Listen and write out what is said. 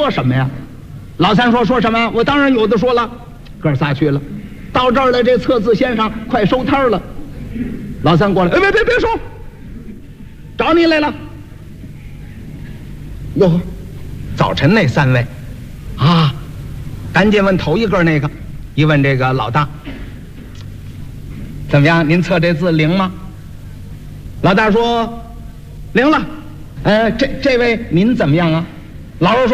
说什么呀？老三说什么？我当然有的说了。哥仨去了，到这儿来，这测字先生快收摊了。老三过来，别收，找你来了。哟，早晨那3位啊，赶紧问头一个那个，一问这个老大，怎么样？您测这字灵吗？老大说灵了。这位您怎么样啊？老二说